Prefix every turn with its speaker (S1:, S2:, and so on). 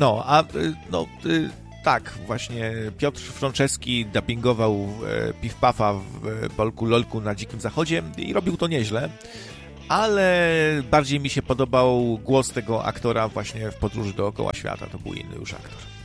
S1: Tak, właśnie Piotr Frączewski dubbingował Piff Puffa w Polku Lolku na Dzikim Zachodzie i robił to nieźle, ale bardziej mi się podobał głos tego aktora właśnie w Podróży dookoła świata, to był inny już aktor.